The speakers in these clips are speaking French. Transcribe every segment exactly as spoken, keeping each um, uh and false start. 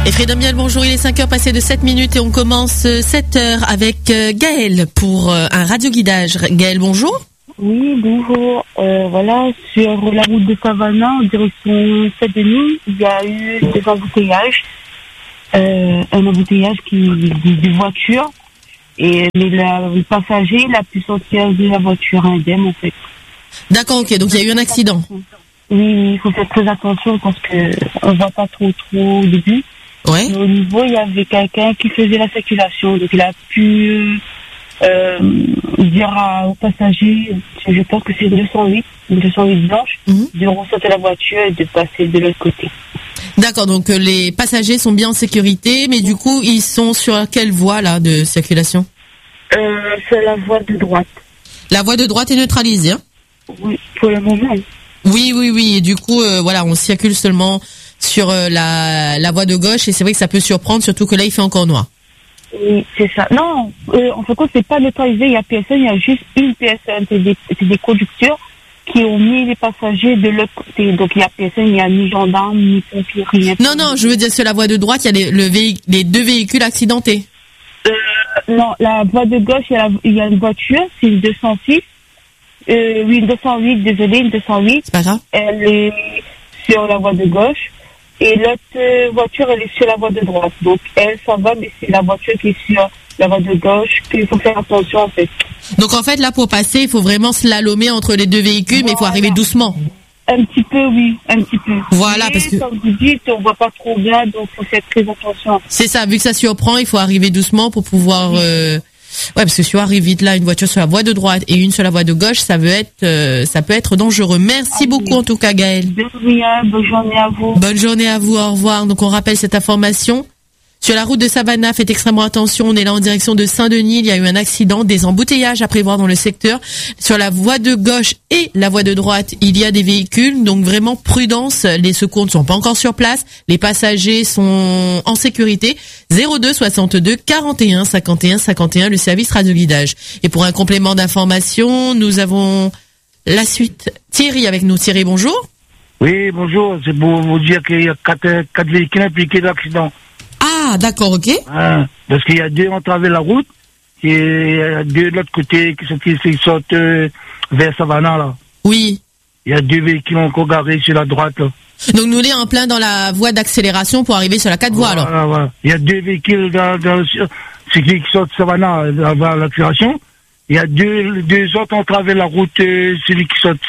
Et Freedom Miel, bonjour, il est cinq heures passées de sept minutes et on commence sept heures avec Gaël pour un radio-guidage. Gaël, bonjour. Oui, bonjour. Euh, voilà, sur la route de Savannah, en direction Saint-Denis, il y a eu des embouteillages. Euh, un embouteillage qui des voitures. Et mais la, le passager, il a pu sortir de la voiture indemne, en fait. D'accord, ok, donc il y a eu un accident. Oui, il faut faire très attention parce que on voit pas trop trop au début. Ouais. Mais au niveau, il y avait quelqu'un qui faisait la circulation, donc il a pu euh, dire à, au passager, je pense que c'est deux cent huit, deux cent huit blanche, mm-hmm. de ressortir la voiture et de passer de l'autre côté. D'accord, donc euh, les passagers sont bien en sécurité, mais du coup, ils sont sur quelle voie là de circulation? euh, C'est la voie de droite. La voie de droite est neutralisée, hein? Oui, pour le moment. Oui, oui, oui. Et du coup, euh, voilà, on circule seulement sur euh, la, la voie de gauche et c'est vrai que ça peut surprendre, surtout que là, il fait encore noir. Oui, c'est ça. Non, euh, en fait, c'est pas neutralisé. Il y a P S N, il y a juste une P S N. C'est des, c'est des conducteurs qui ont mis les passagers de l'autre côté. Donc, il y a P S N, il n'y a ni gendarme, ni pompiers, rien. Non, non, je veux dire, sur la voie de droite, il y a les, le véhic- les deux véhicules accidentés. Euh, non, la voie de gauche, il y a, la, il y a une voiture, c'est une deux cent six. Euh, oui, une deux cent huit, désolé, une deux cent huit. C'est pas grave. Elle est sur la voie de gauche. Et l'autre voiture, elle est sur la voie de droite. Donc, elle, ça va, mais c'est la voiture qui est sur la voie de gauche qu'il faut faire attention, en fait. Donc, en fait, là, pour passer, il faut vraiment slalomer entre les deux véhicules, voilà. Mais il faut arriver doucement. Un petit peu, oui, un petit peu. Voilà, mais, parce que... comme vous dites, on voit pas trop bien, donc il faut faire très attention. C'est ça, vu que ça surprend, il faut arriver doucement pour pouvoir... Oui. Euh... Ouais, parce que si on arrive vite là, une voiture sur la voie de droite et une sur la voie de gauche, ça veut être, euh, ça peut être dangereux. Merci ah, beaucoup oui. En tout cas, Gaël. De rien, bonne journée à vous. Bonne journée à vous, au revoir. Donc on rappelle cette information. Sur la route de Savannah, faites extrêmement attention. On est là en direction de Saint-Denis. Il y a eu un accident, des embouteillages à prévoir dans le secteur. Sur la voie de gauche et la voie de droite, il y a des véhicules. Donc vraiment prudence. Les secours ne sont pas encore sur place. Les passagers sont en sécurité. zéro deux soixante-deux quarante et un cinquante et un cinquante et un, le service radio-guidage. Et pour un complément d'information, nous avons la suite. Thierry avec nous. Thierry, bonjour. Oui, bonjour. C'est pour vous dire qu'il y a quatre, quatre véhicules impliqués dans l'accident. Ah, d'accord, ok. Ah, parce qu'il y a deux entravé la route, et il y a deux de l'autre côté qui sortent, qui sortent euh, vers Savannah, là. Oui. Il y a deux véhicules encore garés sur la droite, là. Donc nous, on est en plein dans la voie d'accélération pour arriver sur la quatre voies, alors. Voilà, voilà. Il y a deux véhicules dans, dans c'est qui sortent de Savannah avant l'accélération. Il y a deux, deux autres entravé la route, euh, celui qui sort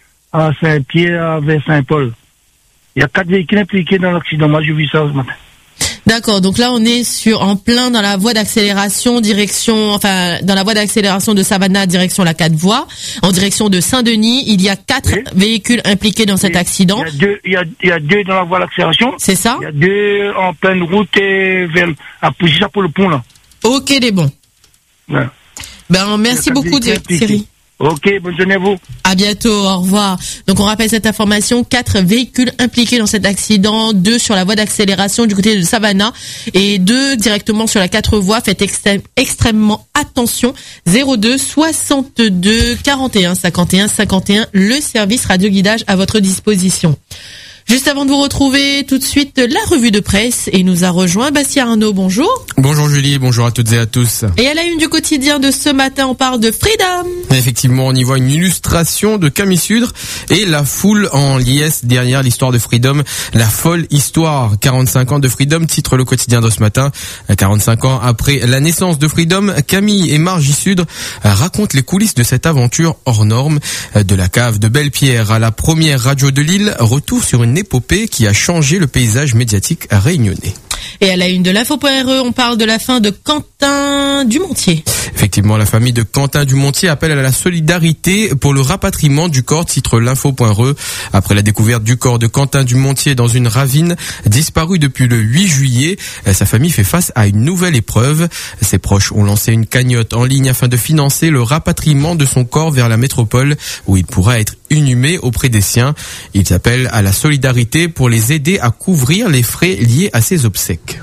à Saint-Pierre vers Saint-Paul. Il y a quatre véhicules impliqués dans l'accident. Moi, j'ai vu ça ce matin. D'accord, donc là on est sur en plein dans la voie d'accélération direction, enfin dans la voie d'accélération de Savannah direction la quatre voies, en direction de Saint-Denis. Il y a quatre oui. véhicules impliqués dans oui. cet accident. Il y a deux, il y a, il y a deux dans la voie d'accélération. C'est ça. Il y a deux en pleine route et vers à pousser ça pour le pont là. Ok, les bons. Ouais. Ben merci beaucoup Thierry. Ok, bonne journée à vous. À bientôt, au revoir. Donc on rappelle cette information, quatre véhicules impliqués dans cet accident, deux sur la voie d'accélération du côté de Savannah et deux directement sur la quatre voies. Faites extré- extrêmement attention. zéro deux soixante-deux quarante et un cinquante et un cinquante et un, le service radio-guidage à votre disposition. Juste avant de vous retrouver, tout de suite, la revue de presse. Et nous a rejoint Bastien Arnaud. Bonjour. Bonjour Julie, bonjour à toutes et à tous. Et à la une du quotidien de ce matin, on parle de Freedom. Effectivement, on y voit une illustration de Camille Sudre et la foule en liesse derrière l'histoire de Freedom. La folle histoire. quarante-cinq ans de Freedom, titre le quotidien de ce matin. quarante-cinq ans après la naissance de Freedom, Camille et Margie Sudre racontent les coulisses de cette aventure hors norme. De la cave de Belle-Pierre à la première radio de Lille, retour sur une épopée qui a changé le paysage médiatique réunionnais. Et à la une de l'info.re, on parle de la fin de Quentin Dumontier. Effectivement, la famille de Quentin Dumontier appelle à la solidarité pour le rapatriement du corps, titre l'info.re. Après la découverte du corps de Quentin Dumontier dans une ravine, disparu depuis le huit juillet, sa famille fait face à une nouvelle épreuve. Ses proches ont lancé une cagnotte en ligne afin de financer le rapatriement de son corps vers la métropole où il pourra être inhumé auprès des siens. Ils appellent à la solidarité pour les aider à couvrir les frais liés à ses obsèques.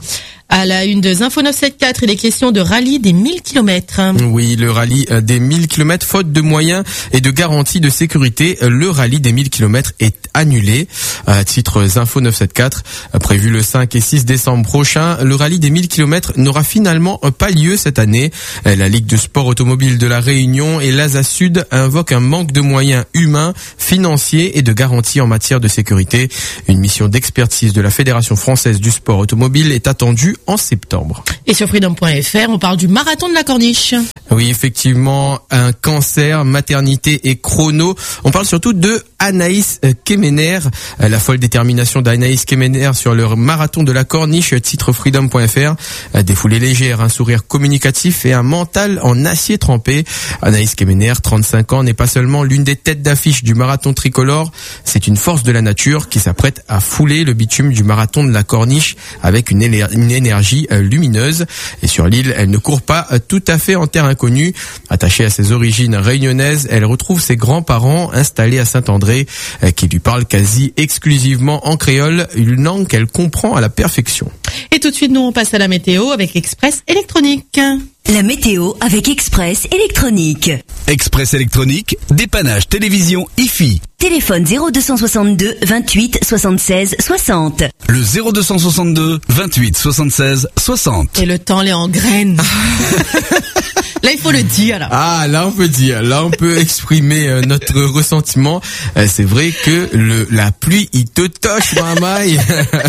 À la une de Info neuf cent soixante-quatorze, il est question de rallye des mille kilomètres. Oui, le rallye des mille kilomètres, faute de moyens et de garanties de sécurité, le rallye des mille kilomètres est annulé. À titre Info neuf cent soixante-quatorze, prévu le cinq et six décembre prochain, le rallye des mille kilomètres n'aura finalement pas lieu cette année. La Ligue de sport automobile de la Réunion et l'A S A Sud invoquent un manque de moyens humains, financiers et de garanties en matière de sécurité. Une mission d'expertise de la Fédération française du sport automobile est attendue en septembre. Et sur freedom point f r, on parle du marathon de la Corniche. Oui, effectivement, un cancer, maternité et chrono. On parle surtout de Anaïs Kemener, la folle détermination d'Anaïs Kemener sur le marathon de la Corniche, titre freedom point f r. Des foulées légères, un sourire communicatif et un mental en acier trempé. Anaïs Kemener, trente-cinq ans, n'est pas seulement l'une des têtes d'affiche du marathon tricolore, c'est une force de la nature qui s'apprête à fouler le bitume du marathon de la Corniche avec une, éner- une énergie lumineuse. Et sur l'île, elle ne court pas tout à fait en terre inconnue. Attachée à ses origines réunionnaises, elle retrouve ses grands-parents installés à Saint-André, qui lui parlent quasi exclusivement en créole, une langue qu'elle comprend à la perfection. Et tout de suite, nous, on passe à la météo avec Express Électronique. La météo avec Express Électronique. Express Électronique, dépannage télévision I F I. Téléphone zéro deux cent soixante-deux vingt-huit soixante-seize soixante. Le zéro deux cent soixante-deux vingt-huit soixante-seize soixante. Et le temps les en graines. Là, il faut le dire. Là. Ah, là, on peut dire. Là, on peut exprimer euh, notre ressentiment. Euh, c'est vrai que le la pluie, il te toche, mamaille.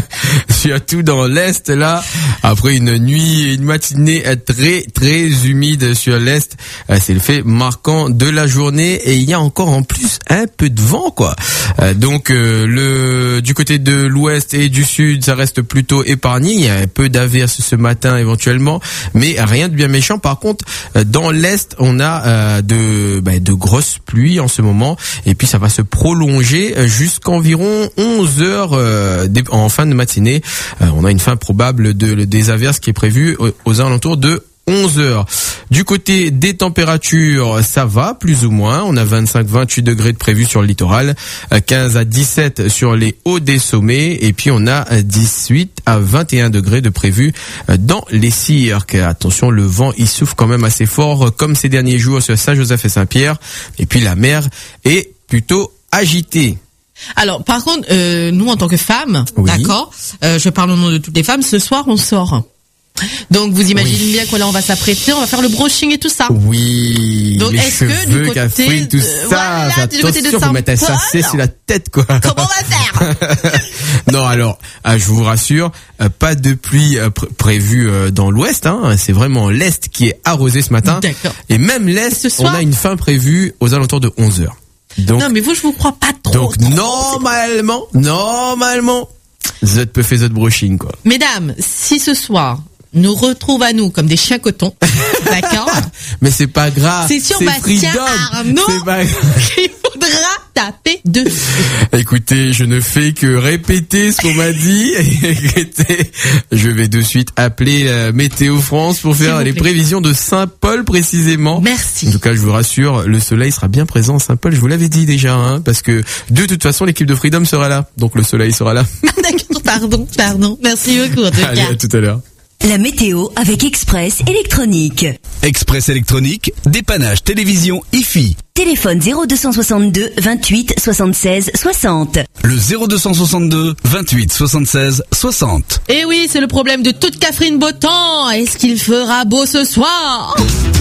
Surtout dans l'Est, là. Après une nuit, une matinée très, très humide sur l'Est. Euh, c'est le fait marquant de la journée. Et il y a encore en plus un peu de vent, quoi. Euh, donc, euh, le du côté de l'Ouest et du Sud, ça reste plutôt épargné. Il y a un peu d'averses ce matin, éventuellement. Mais rien de bien méchant. Par contre, dans l'Est, on a euh, de bah, de grosses pluies en ce moment, et puis ça va se prolonger jusqu'environ onze heures euh, en fin de matinée. Euh, on a une fin probable de des averses qui est prévue aux, aux alentours de onze heures. Du côté des températures, ça va plus ou moins. On a vingt-cinq à vingt-huit degrés de prévu sur le littoral, quinze à dix-sept sur les hauts des sommets, et puis on a dix-huit à vingt et un degrés de prévu dans les cirques. Attention, le vent il souffle quand même assez fort comme ces derniers jours sur Saint-Joseph et Saint-Pierre, et puis la mer est plutôt agitée. Alors, par contre, euh, nous en tant que femmes, Oui. d'accord, euh, je parle au nom de toutes les femmes, ce soir on sort. Donc vous imaginez Oui. bien quoi, là on va s'apprêter, on va faire le brushing et tout ça. Oui, Donc, les est-ce que cheveux, du côté Catherine, tout de- ça, voilà, fais du côté de attention, faut mettre un Saint-Paul. sachet sur la tête, quoi. Comment on va faire? Non, alors, euh, je vous rassure, euh, pas de pluie euh, pr- prévue euh, dans l'ouest, hein. C'est vraiment l'est qui est arrosé ce matin. D'accord. Et même l'est, Ce on soir a une fin prévue aux alentours de onze heures. Donc, Non mais vous, je vous crois pas trop. donc trop. normalement, normalement, zot peut faire zot brushing, quoi. Mesdames, si ce soir nous retrouve à nous comme des chiens cotons, d'accord, Mais c'est pas grave. c'est sur Bastien freedom. Arnaud C'est pas grave. qu'il faudra taper dessus. Écoutez, je ne fais que répéter ce qu'on m'a dit. Écoutez, je vais de suite appeler euh, Météo France pour S'il faire vous les plaît. prévisions de Saint-Paul précisément. Merci. En tout cas, je vous rassure, le soleil sera bien présent à Saint-Paul. Je vous l'avais dit déjà, hein, parce que de toute façon, l'équipe de Freedom sera là. Donc le soleil sera là. D'accord, pardon, pardon. Merci beaucoup en tout Allez, cas. à tout à l'heure. La météo avec Express Électronique. Express Électronique, dépannage télévision I F I. Téléphone zéro deux cent soixante-deux vingt-huit soixante-seize soixante. Le zéro deux cent soixante-deux vingt-huit soixante-seize soixante. Et oui, c'est le problème de toute Catherine Beautemps. Est-ce qu'il fera beau ce soir?